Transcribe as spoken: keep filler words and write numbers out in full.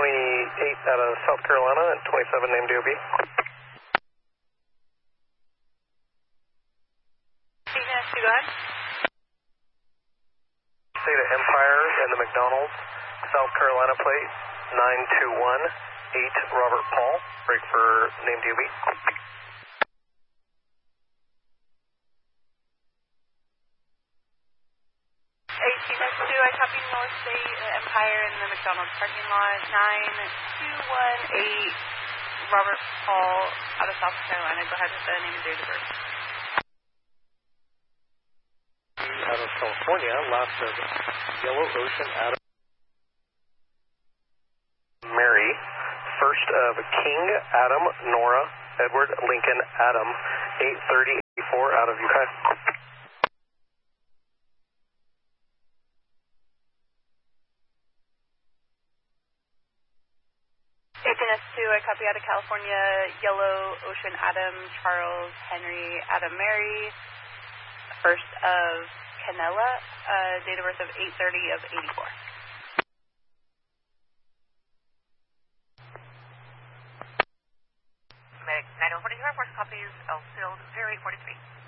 twenty-eight out of South Carolina and twenty-seven named D O B. Venus, you go ahead. State of Empire and the McDonald's, South Carolina plate, nine two one eight Robert Paul, break for named D O B. Venus two, I copy North State uh, Empire in the McDonald's parking lot, nine two one eight Robert Paul out of South Carolina. Go ahead with the name and date of birth. Out of California, last of Yellow Ocean, Adam Mary, first of King, Adam, Nora, Edward, Lincoln, Adam, eight thirty eighty-four out of U K. Venus two, I copy out of California, Yellow Ocean, Adam, Charles, Henry, Adam, Mary, first of Canela, uh, date of birth of eight thirty of eighty-four. Medic nine one four two, Air Force copies, Elfield zero eight four three.